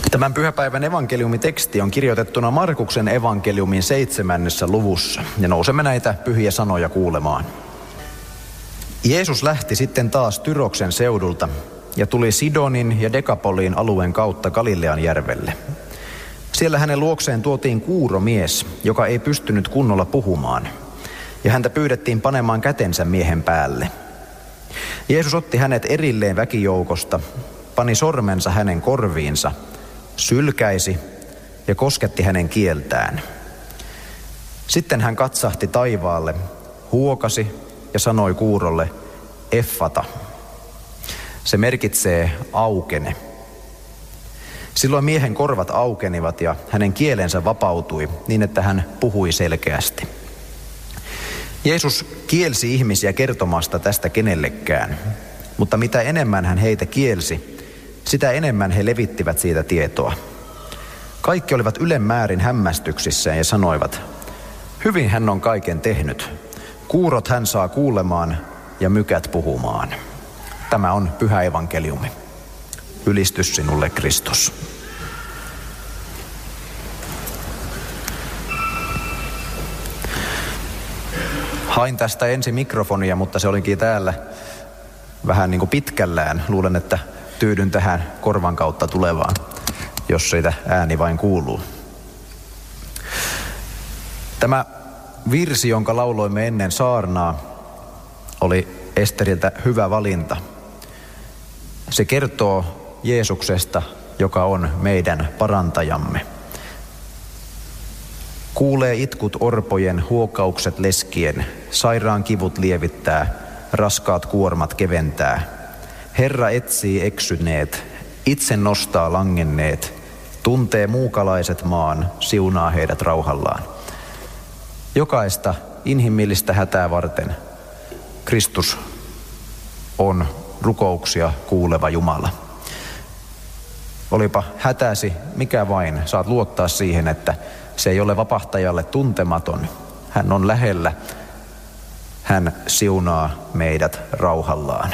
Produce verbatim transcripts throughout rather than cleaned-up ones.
Tämän pyhäpäivän evankeliumiteksti on kirjoitettuna Markuksen evankeliumin seitsemännessä luvussa, ja nousemme näitä pyhiä sanoja kuulemaan. Jeesus lähti sitten taas Tyroksen seudulta ja tuli Sidonin ja Dekapoliin alueen kautta Galilean järvelle. Siellä hänen luokseen tuotiin kuuromies, joka ei pystynyt kunnolla puhumaan, ja häntä pyydettiin panemaan kätensä miehen päälle. Jeesus otti hänet erilleen väkijoukosta, pani sormensa hänen korviinsa, sylkäisi ja kosketti hänen kieltään. Sitten hän katsahti taivaalle, huokasi ja sanoi kuurolle, Effata. Se merkitsee aukene. Silloin miehen korvat aukenivat ja hänen kielensä vapautui niin, että hän puhui selkeästi. Jeesus kielsi ihmisiä kertomasta tästä kenellekään, mutta mitä enemmän hän heitä kielsi, sitä enemmän he levittivät siitä tietoa. Kaikki olivat ylemmäärin hämmästyksissään ja sanoivat, hyvin hän on kaiken tehnyt. Kuurot hän saa kuulemaan ja mykät puhumaan. Tämä on pyhä evankeliumi. Ylistys sinulle, Kristus. Hain tästä ensin mikrofonia, mutta se olikin täällä vähän niin kuin pitkällään. Luulen, että tyydyn tähän korvan kautta tulevaan, jos siitä ääni vain kuuluu. Tämä virsi, jonka lauloimme ennen saarnaa, oli Esteriltä hyvä valinta. Se kertoo Jeesuksesta, joka on meidän parantajamme. Kuulee itkut orpojen, huokaukset leskien, sairaan kivut lievittää, raskaat kuormat keventää. Herra etsii eksyneet, itse nostaa langenneet, tuntee muukalaiset maan, siunaa heidät rauhallaan. Jokaista inhimillistä hätää varten Kristus on rukouksia kuuleva Jumala. Olipa hätäsi mikä vain, saat luottaa siihen, että se ei ole vapahtajalle tuntematon. Hän on lähellä. Hän siunaa meidät rauhallaan.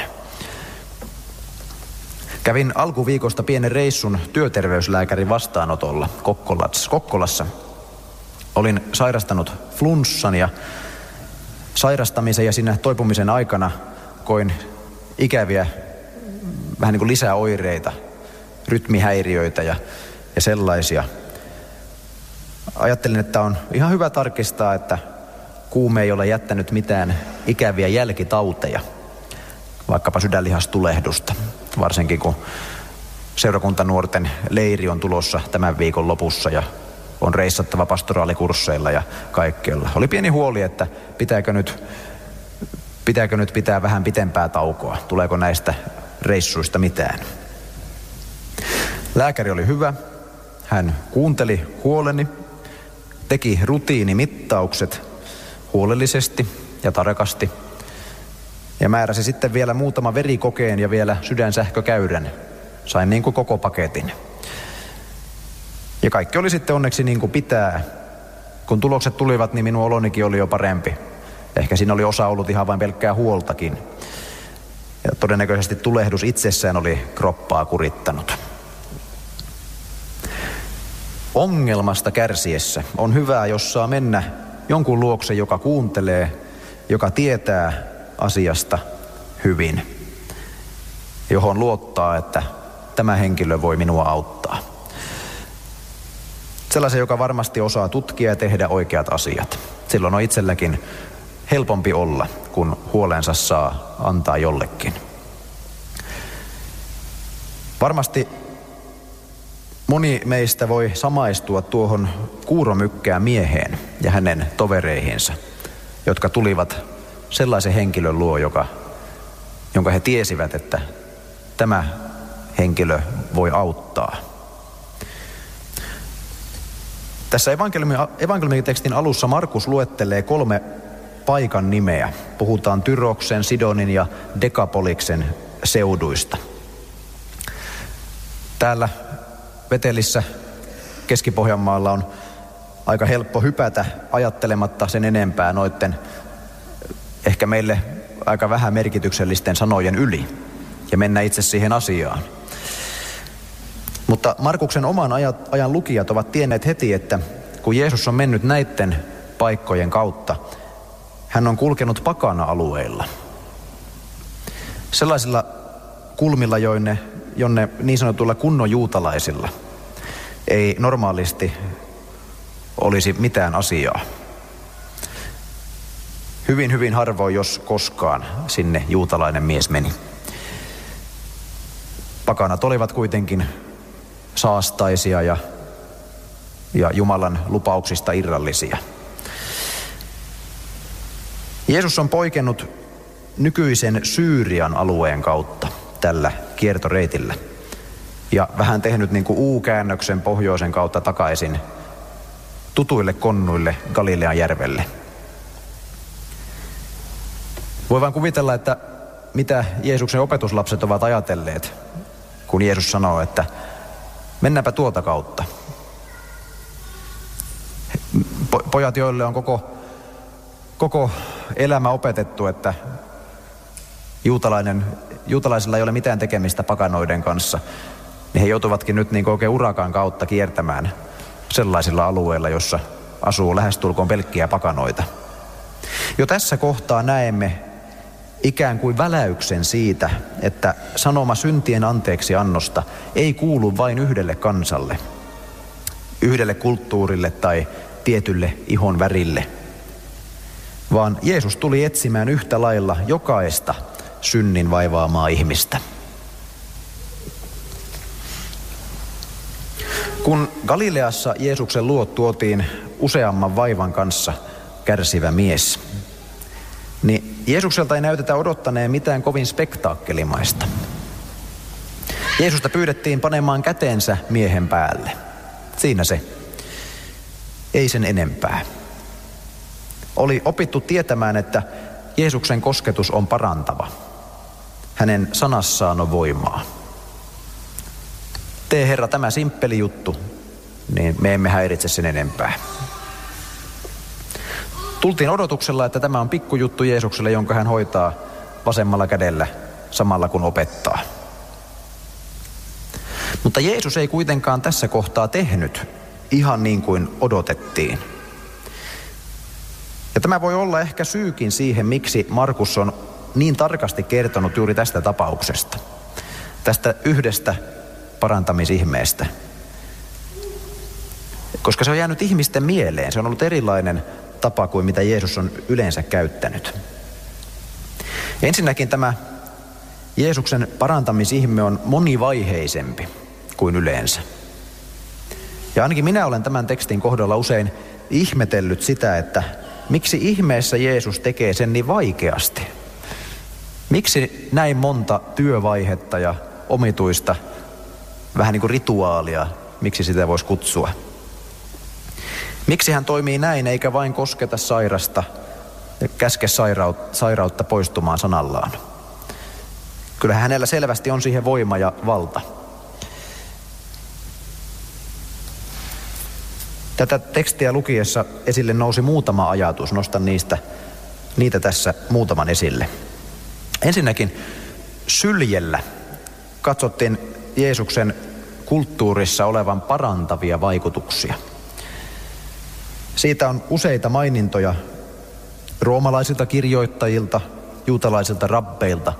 Kävin alkuviikosta pienen reissun työterveyslääkärin vastaanotolla Kokkolassa. Olin sairastanut flunssan ja sairastamisen ja siinä toipumisen aikana koin ikäviä vähän niin kuin lisäoireita, rytmihäiriöitä ja, ja sellaisia. Ajattelin, että on ihan hyvä tarkistaa, että kuume ei ole jättänyt mitään ikäviä jälkitauteja, vaikkapa sydänlihastulehdusta, varsinkin kun seurakuntanuorten leiri on tulossa tämän viikon lopussa ja on reissattava pastoraalikursseilla ja kaikkialla. Oli pieni huoli, että pitääkö nyt, pitääkö nyt pitää vähän pitempää taukoa, tuleeko näistä reissuista mitään. Lääkäri oli hyvä, hän kuunteli huoleni, teki rutiinimittaukset huolellisesti ja tarkasti ja määräsi sitten vielä muutama verikokeen ja vielä sydänsähkökäyrän. Sain niin kuin koko paketin. Ja kaikki oli sitten onneksi niin kuin pitää. Kun tulokset tulivat, niin minun olonikin oli jo parempi. Ehkä siinä oli osa ollut ihan vain pelkkää huoltakin. Ja todennäköisesti tulehdus itsessään oli kroppaa kurittanut. Ongelmasta kärsiessä on hyvää, jos saa mennä jonkun luokse, joka kuuntelee, joka tietää asiasta hyvin, johon luottaa, että tämä henkilö voi minua auttaa. Sellaisen, joka varmasti osaa tutkia ja tehdä oikeat asiat. Silloin on itselläkin helpompi olla, kun huolensa saa antaa jollekin. Varmasti moni meistä voi samaistua tuohon kuuromykkään mieheen ja hänen tovereihinsa, jotka tulivat sellaisen henkilön luo, joka, jonka he tiesivät, että tämä henkilö voi auttaa. Tässä evankeliumitekstin alussa Markus luettelee kolme paikan nimeä. Puhutaan Tyroksen, Sidonin ja Dekapoliksen seuduista. Täällä Vetelissä Keski-Pohjanmaalla on aika helppo hypätä ajattelematta sen enempää noitten ehkä meille aika vähän merkityksellisten sanojen yli ja mennä itse siihen asiaan. Mutta Markuksen oman ajan lukijat ovat tienneet heti, että kun Jeesus on mennyt näiden paikkojen kautta, hän on kulkenut pakana-alueilla. Sellaisilla kulmilla, jonne, jonne niin sanotuilla kunnon juutalaisilla ei normaalisti olisi mitään asiaa. Hyvin, hyvin harvoin, jos koskaan, sinne juutalainen mies meni. Pakanat olivat kuitenkin saastaisia ja, ja Jumalan lupauksista irrallisia. Jeesus on poikennut nykyisen Syyrian alueen kautta tällä kiertoreitillä ja vähän tehnyt niin kuin U-käännöksen pohjoisen kautta takaisin tutuille konnuille Galilean järvelle. Voi vain kuvitella, että mitä Jeesuksen opetuslapset ovat ajatelleet, kun Jeesus sanoo, että mennäänpä tuota kautta. Pojat, joille on koko, koko elämä opetettu, että juutalainen, juutalaisilla ei ole mitään tekemistä pakanoiden kanssa, niin he joutuvatkin nyt niin oikein urakan kautta kiertämään sellaisilla alueilla, jossa asuu lähestulkoon pelkkiä pakanoita. Jo tässä kohtaa näemme ikään kuin väläyksen siitä, että sanoma syntien anteeksi annosta ei kuulu vain yhdelle kansalle, yhdelle kulttuurille tai tietylle ihon värille, vaan Jeesus tuli etsimään yhtä lailla jokaista synnin vaivaamaa ihmistä. Kun Galileassa Jeesuksen luo tuotiin useamman vaivan kanssa kärsivä mies, niin Jeesukselta ei näytetä odottaneen mitään kovin spektaakkelimaista. Jeesusta pyydettiin panemaan käteensä miehen päälle. Siinä se. Ei sen enempää. Oli opittu tietämään, että Jeesuksen kosketus on parantava. Hänen sanassaan on voimaa. Tee Herra tämä simppeli juttu, niin me emme häiritse sen enempää. Tultiin odotuksella, että tämä on pikkujuttu Jeesukselle, jonka hän hoitaa vasemmalla kädellä samalla kun opettaa. Mutta Jeesus ei kuitenkaan tässä kohtaa tehnyt ihan niin kuin odotettiin. Ja tämä voi olla ehkä syykin siihen, miksi Markus on niin tarkasti kertonut juuri tästä tapauksesta, tästä yhdestä parantamisihmeestä. Koska se on jäänyt ihmisten mieleen, se on ollut erilainen tapa kuin mitä Jeesus on yleensä käyttänyt. Ensinnäkin tämä Jeesuksen parantamisihme on monivaiheisempi kuin yleensä. Ja ainakin minä olen tämän tekstin kohdalla usein ihmetellyt sitä, että miksi ihmeessä Jeesus tekee sen niin vaikeasti. Miksi näin monta työvaihetta ja omituista, vähän niin kuin rituaalia, miksi sitä voisi kutsua. Miksi hän toimii näin eikä vain kosketa sairasta ja käske sairautta poistumaan sanallaan? Kyllä hänellä selvästi on siihen voima ja valta. Tätä tekstiä lukiessa esille nousi muutama ajatus. Nostan niistä, niitä tässä muutaman esille. Ensinnäkin syljellä katsottiin Jeesuksen kulttuurissa olevan parantavia vaikutuksia. Siitä on useita mainintoja roomalaisilta kirjoittajilta, juutalaisilta rabbeilta,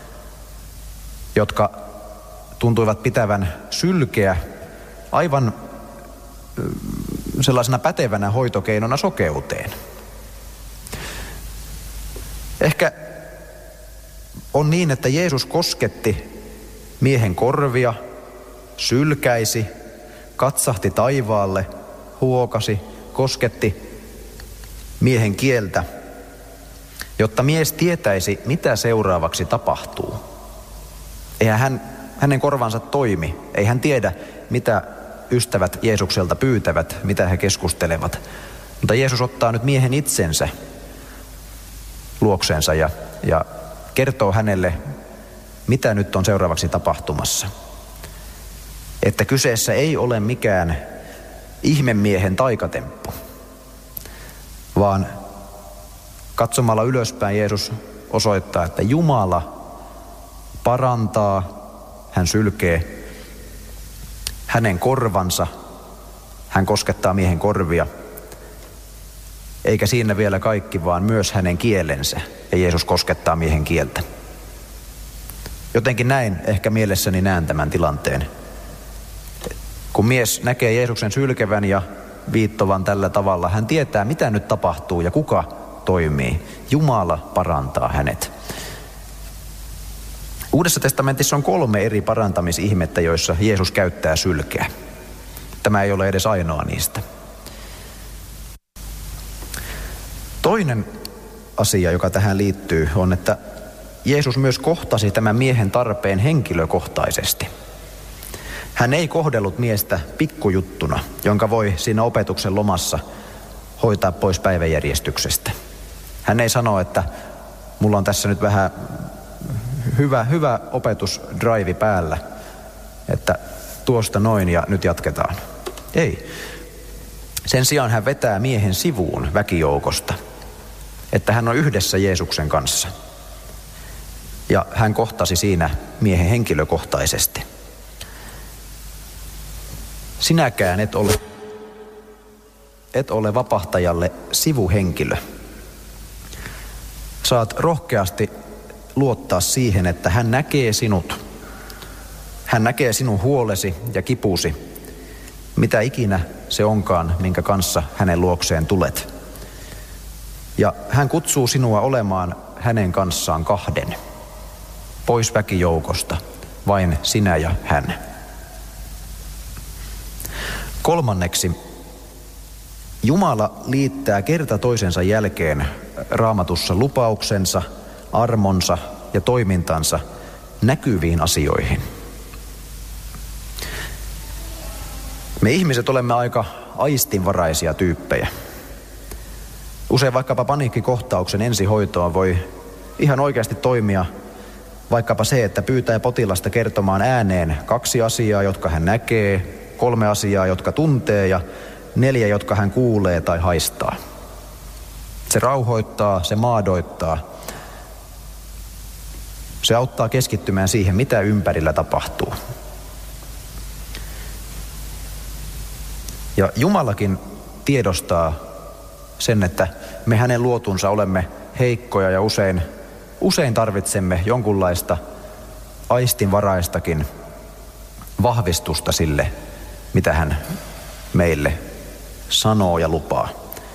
jotka tuntuivat pitävän sylkeä aivan sellaisena pätevänä hoitokeinona sokeuteen. Ehkä on niin, että Jeesus kosketti miehen korvia, sylkäisi, katsahti taivaalle, huokasi, kosketti miehen kieltä, jotta mies tietäisi, mitä seuraavaksi tapahtuu. Eihän hän, hänen korvansa toimi, ei hän tiedä, mitä ystävät Jeesukselta pyytävät, mitä he keskustelevat. Mutta Jeesus ottaa nyt miehen itsensä luoksensa ja, ja kertoo hänelle, mitä nyt on seuraavaksi tapahtumassa. Että kyseessä ei ole mikään ihmemiehen taikatemppu, vaan katsomalla ylöspäin Jeesus osoittaa, että Jumala parantaa, hän sylkee, hänen korvansa, hän koskettaa miehen korvia, eikä siinä vielä kaikki, vaan myös hänen kielensä, ja Jeesus koskettaa miehen kieltä. Jotenkin näin ehkä mielessäni näen tämän tilanteen. Kun mies näkee Jeesuksen sylkevän ja viittovan tällä tavalla, hän tietää, mitä nyt tapahtuu ja kuka toimii. Jumala parantaa hänet. Uudessa testamentissa on kolme eri parantamisihmettä, joissa Jeesus käyttää sylkeä. Tämä ei ole edes ainoa niistä. Toinen asia, joka tähän liittyy, on, että Jeesus myös kohtasi tämän miehen tarpeen henkilökohtaisesti. Hän ei kohdellut miestä pikkujuttuna, jonka voi siinä opetuksen lomassa hoitaa pois päiväjärjestyksestä. Hän ei sano, että mulla on tässä nyt vähän hyvä, hyvä opetusdrive päällä, että tuosta noin ja nyt jatketaan. Ei. Sen sijaan hän vetää miehen sivuun väkijoukosta, että hän on yhdessä Jeesuksen kanssa. Ja hän kohtasi siinä miehen henkilökohtaisesti. Sinäkään et ole, et ole vapahtajalle sivuhenkilö. Saat rohkeasti luottaa siihen, että hän näkee sinut. Hän näkee sinun huolesi ja kipusi, mitä ikinä se onkaan, minkä kanssa hänen luokseen tulet. Ja hän kutsuu sinua olemaan hänen kanssaan kahden, pois väkijoukosta, vain sinä ja hän. Kolmanneksi, Jumala liittää kerta toisensa jälkeen Raamatussa lupauksensa, armonsa ja toimintansa näkyviin asioihin. Me ihmiset olemme aika aistinvaraisia tyyppejä. Usein vaikkapa paniikkikohtauksen ensihoitoon voi ihan oikeasti toimia vaikkapa se, että pyytää potilasta kertomaan ääneen kaksi asiaa, jotka hän näkee, kolme asiaa, jotka tuntee ja neljä, jotka hän kuulee tai haistaa. Se rauhoittaa, se maadoittaa. Se auttaa keskittymään siihen, mitä ympärillä tapahtuu. Ja Jumalakin tiedostaa sen, että me hänen luotunsa olemme heikkoja ja usein, usein tarvitsemme jonkunlaista aistinvaraistakin vahvistusta sille, mitä hän meille sanoo ja lupaa.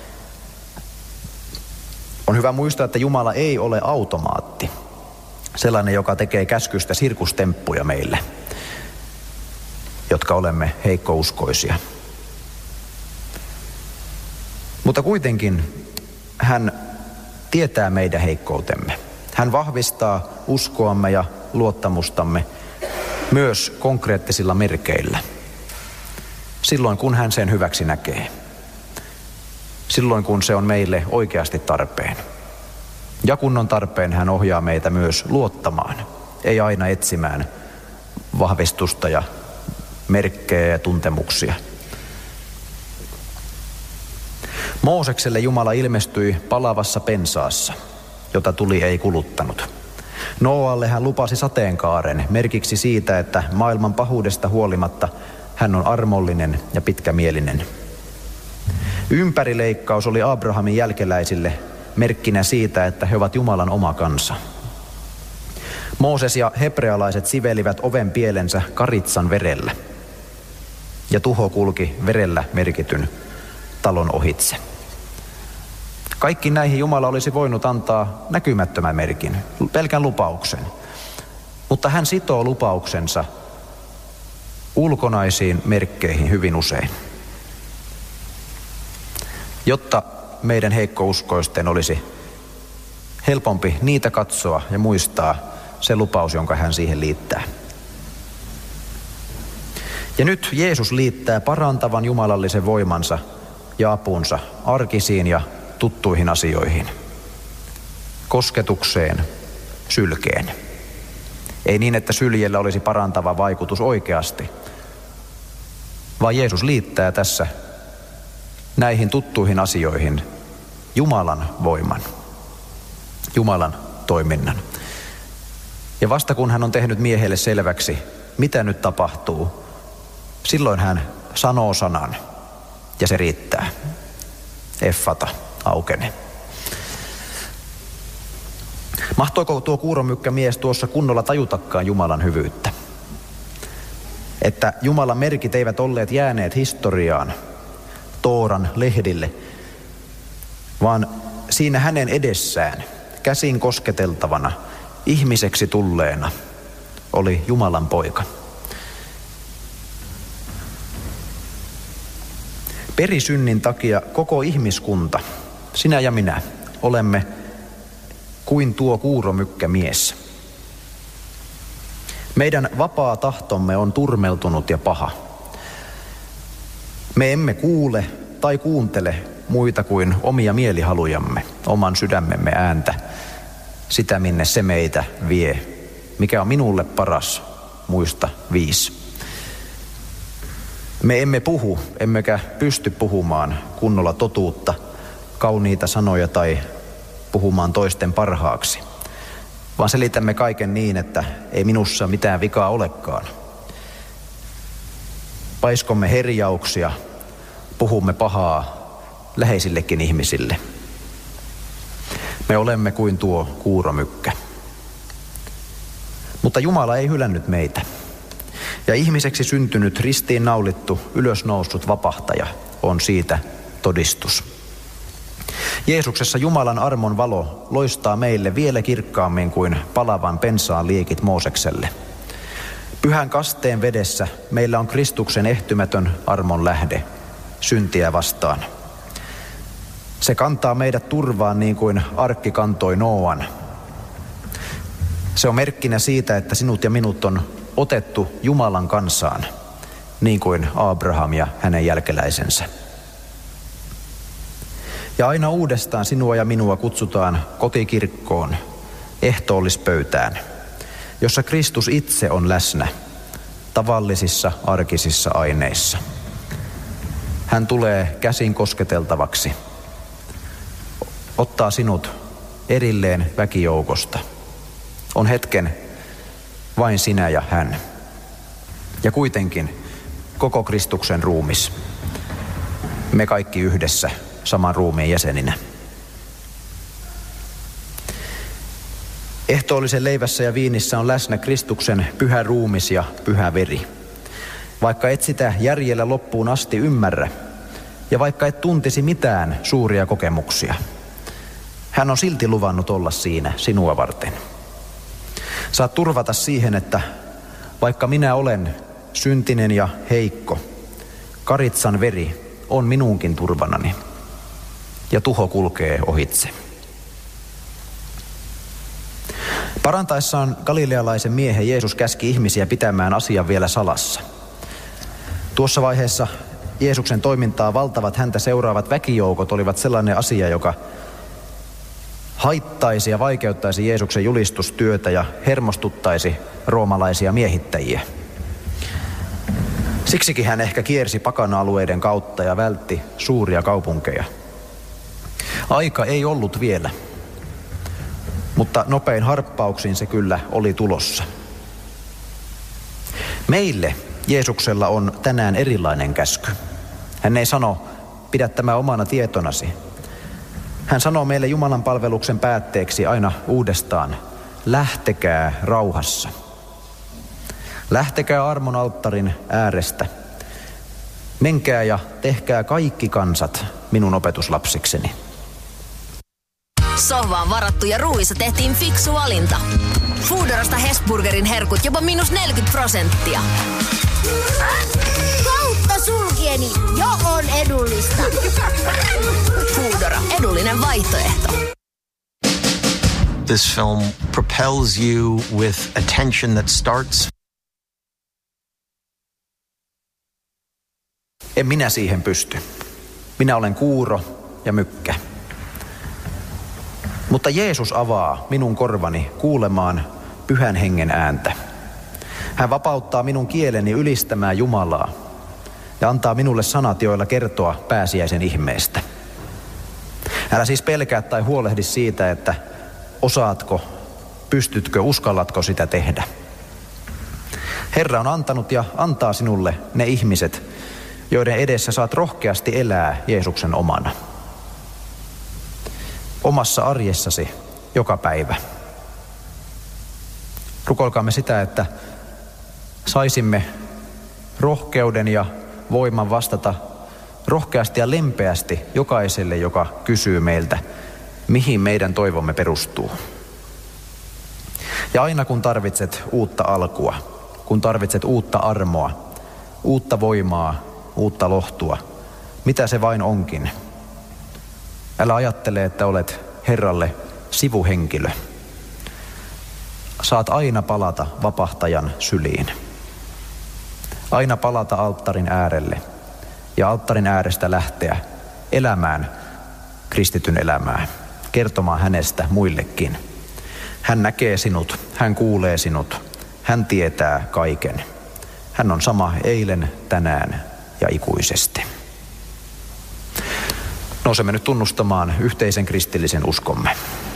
On hyvä muistaa, että Jumala ei ole automaatti. Sellainen, joka tekee käskystä sirkustemppuja meille, jotka olemme heikkouskoisia. Mutta kuitenkin hän tietää meidän heikkoutemme. Hän vahvistaa uskoamme ja luottamustamme myös konkreettisilla merkeillä. Silloin, kun hän sen hyväksi näkee. Silloin, kun se on meille oikeasti tarpeen. Ja kun on tarpeen, hän ohjaa meitä myös luottamaan. Ei aina etsimään vahvistusta ja merkkejä ja tuntemuksia. Moosekselle Jumala ilmestyi palavassa pensaassa, jota tuli ei kuluttanut. Nooalle hän lupasi sateenkaaren merkiksi siitä, että maailman pahuudesta huolimatta hän on armollinen ja pitkämielinen. Ympärileikkaus oli Abrahamin jälkeläisille merkkinä siitä, että he ovat Jumalan oma kansa. Mooses ja hebrealaiset sivelivät oven pielensä karitsan verellä, ja tuho kulki verellä merkityn talon ohitse. Kaikki näihin Jumala olisi voinut antaa näkymättömän merkin, pelkän lupauksen. Mutta hän sitoo lupauksensa ulkonaisiin merkkeihin hyvin usein, jotta meidän heikkouskoisten olisi helpompi niitä katsoa ja muistaa se lupaus, jonka hän siihen liittää. Ja nyt Jeesus liittää parantavan jumalallisen voimansa ja apunsa arkisiin ja tuttuihin asioihin. Kosketukseen, sylkeen. Ei niin, että syljellä olisi parantava vaikutus oikeasti, vaan Jeesus liittää tässä näihin tuttuihin asioihin Jumalan voiman, Jumalan toiminnan. Ja vasta kun hän on tehnyt miehelle selväksi, mitä nyt tapahtuu, Silloin hän sanoo sanan ja se riittää. Effata, aukene. Mahtoiko tuo kuuromykkämies tuossa kunnolla tajutakaan Jumalan hyvyyttä? Että Jumalan merkit eivät olleet jääneet historiaan, Tooran lehdille, vaan siinä hänen edessään, käsin kosketeltavana, ihmiseksi tulleena, oli Jumalan poika. Perisynnin takia koko ihmiskunta, sinä ja minä, olemme kuin tuo kuuromykkämies. Meidän vapaa tahtomme on turmeltunut ja paha. Me emme kuule tai kuuntele muita kuin omia mielihalujamme, oman sydämemme ääntä, sitä minne se meitä vie, mikä on minulle paras, muista viisi. Me emme puhu, emmekä pysty puhumaan kunnolla totuutta, kauniita sanoja tai puhumaan toisten parhaaksi, vaan selitämme kaiken niin, että ei minussa mitään vikaa olekaan. Paiskomme herjauksia, puhumme pahaa läheisillekin ihmisille. Me olemme kuin tuo kuuromykkä. Mutta Jumala ei hylännyt meitä. Ja ihmiseksi syntynyt, ristiin naulittu, ylösnoussut vapahtaja on siitä todistus. Jeesuksessa Jumalan armon valo loistaa meille vielä kirkkaammin kuin palavan pensaan liekit Moosekselle. Pyhän kasteen vedessä meillä on Kristuksen ehtymätön armon lähde, syntiä vastaan. Se kantaa meidät turvaan niin kuin arkki kantoi Nooan. Se on merkkinä siitä, että sinut ja minut on otettu Jumalan kansaan, niin kuin Abraham ja hänen jälkeläisensä. Ja aina uudestaan sinua ja minua kutsutaan kotikirkkoon, ehtoollispöytään, jossa Kristus itse on läsnä tavallisissa arkisissa aineissa. Hän tulee käsin kosketeltavaksi, ottaa sinut erilleen väkijoukosta. On hetken vain sinä ja hän. Ja kuitenkin koko Kristuksen ruumis. Me kaikki yhdessä saman ruumiin jäseninä. Ehtoollisen leivässä ja viinissä on läsnä Kristuksen pyhä ruumis ja pyhä veri. Vaikka et sitä järjellä loppuun asti ymmärrä, ja vaikka et tuntisi mitään suuria kokemuksia, hän on silti luvannut olla siinä sinua varten. Saat turvata siihen, että vaikka minä olen syntinen ja heikko, karitsan veri on minunkin turvanani, ja tuho kulkee ohitse. Parantaessaan galilealaisen miehen Jeesus käski ihmisiä pitämään asian vielä salassa. Tuossa vaiheessa Jeesuksen toimintaa valtavat häntä seuraavat väkijoukot olivat sellainen asia, joka haittaisi ja vaikeuttaisi Jeesuksen julistustyötä ja hermostuttaisi roomalaisia miehittäjiä. Siksikin hän ehkä kiersi pakana-alueiden kautta ja vältti suuria kaupunkeja. Aika ei ollut vielä, mutta nopein harppauksiin se kyllä oli tulossa. Meille Jeesuksella on tänään erilainen käsky. Hän ei sano, pidä tämä omana tietonasi. Hän sanoo meille Jumalan palveluksen päätteeksi aina uudestaan, lähtekää rauhassa. Lähtekää armon alttarin äärestä. Menkää ja tehkää kaikki kansat minun opetuslapsikseni. Sohvaan varattu ja ruuissa tehtiin fiksu valinta. Foodorasta Hesburgerin herkut jopa miinus neljäkymmentä prosenttia. Kautta sulkieni, jo on edullista. Foodora, edullinen vaihtoehto. This film propels you with a tension that starts. En minä siihen pysty. Minä olen kuuro ja mykkä. Mutta Jeesus avaa minun korvani kuulemaan pyhän hengen ääntä. Hän vapauttaa minun kieleni ylistämään Jumalaa ja antaa minulle sanat, joilla kertoa pääsiäisen ihmeestä. Älä siis pelkää tai huolehdi siitä, että osaatko, pystytkö, uskallatko sitä tehdä. Herra on antanut ja antaa sinulle ne ihmiset, joiden edessä saat rohkeasti elää Jeesuksen omana. Omassa arjessasi joka päivä. Rukoilkaamme sitä, että saisimme rohkeuden ja voiman vastata rohkeasti ja lempeästi jokaiselle, joka kysyy meiltä, mihin meidän toivomme perustuu. Ja aina kun tarvitset uutta alkua, kun tarvitset uutta armoa, uutta voimaa, uutta lohtua, mitä se vain onkin, älä ajattele, että olet Herralle sivuhenkilö. Saat aina palata vapahtajan syliin. Aina palata alttarin äärelle ja alttarin äärestä lähteä elämään kristityn elämää, kertomaan hänestä muillekin. Hän näkee sinut, hän kuulee sinut, hän tietää kaiken. Hän on sama eilen, tänään ja ikuisesti. Nousemme nyt tunnustamaan yhteisen kristillisen uskomme.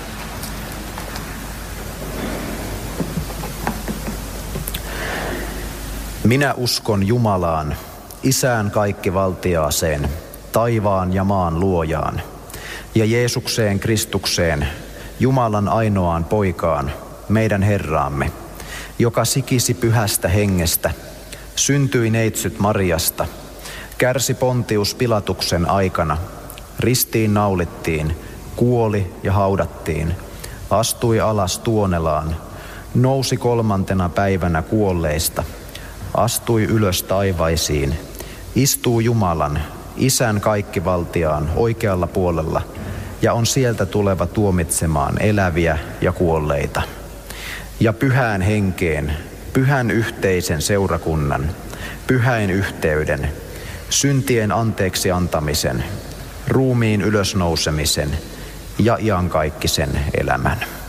Minä uskon Jumalaan, Isään kaikkivaltiaaseen, taivaan ja maan luojaan, ja Jeesukseen Kristukseen, Jumalan ainoaan poikaan, meidän Herraamme, joka sikisi pyhästä hengestä, syntyi neitsyt Mariasta, kärsi Pontius Pilatuksen aikana, ristiin naulittiin, kuoli ja haudattiin, astui alas Tuonelaan, nousi kolmantena päivänä kuolleista, astui ylös taivaisiin, istuu Jumalan, Isän kaikkivaltiaan oikealla puolella ja on sieltä tuleva tuomitsemaan eläviä ja kuolleita. Ja pyhään henkeen, pyhän yhteisen seurakunnan, pyhäin yhteyden, syntien anteeksi antamisen, ruumiin ylösnousemisen ja iankaikkisen elämän.